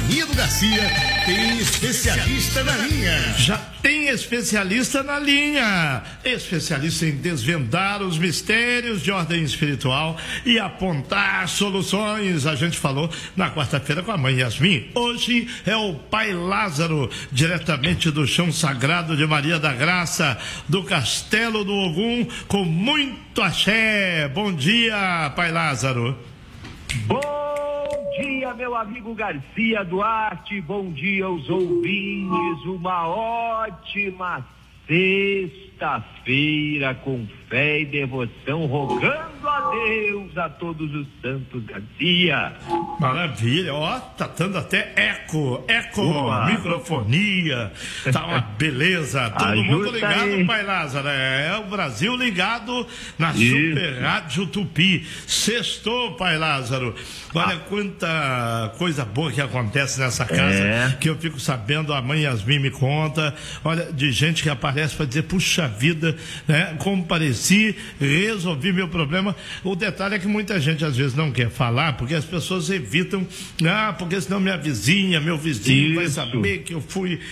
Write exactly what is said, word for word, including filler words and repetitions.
Nilo Garcia tem especialista na linha. Já tem especialista na linha. Especialista em desvendar os mistérios de ordem espiritual e apontar soluções. A gente falou na quarta-feira com a mãe Yasmin. Hoje é o Pai Lázaro, diretamente do chão sagrado de Maria da Graça, do Castelo do Ogum, com muito axé. Bom dia, Pai Lázaro. Bom dia, meu amigo Garcia Duarte, bom dia aos ouvintes, uma ótima sexta-feira com fé e devoção, rogando a Deus, a todos os santos, Garcia. Maravilha, ó, tá dando até eco, eco, Boa. Microfonia, tá uma beleza, todo Ajuda mundo ligado, aí. Pai Lázaro, é o Brasil ligado na Isso. Super Rádio Tupi. Sextou, Pai Lázaro. Olha Ah. quanta coisa boa que acontece nessa casa, É. que eu fico sabendo, a mãe Yasmin me conta, olha, de gente que aparece para dizer, puxa vida, né, compareci, resolvi meu problema. O detalhe é que muita gente às vezes não quer falar, porque as pessoas evitam, ah, porque senão minha vizinha, meu vizinho vai Isso. saber que eu fui